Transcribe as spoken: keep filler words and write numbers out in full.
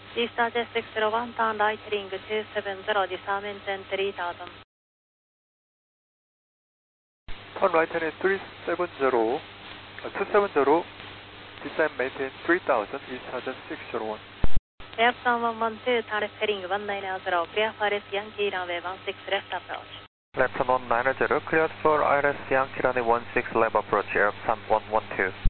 Vista Jet six zero one, turn right heading two seven zero, descend maintain three thousand. Turn right heading three seven zero, uh, two seven zero, descend maintain three thousand, Vista Jet six zero one. Airport one one two, turn left heading one nine zero, clear for Iris Yankee runway one six left approach. Left one nine zero, cleared for Iris Yankee runway one six left approach, Airport one one two.